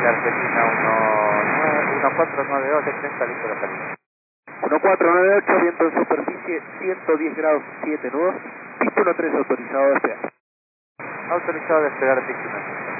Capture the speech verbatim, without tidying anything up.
Argentina uno cuatro nueve ocho, treinta, listo la salida. uno cuatro nueve ocho, viento en superficie, ciento diez grados siete nudos, pista uno tres autorizado a despegar. Autorizado a despegar pista uno tres.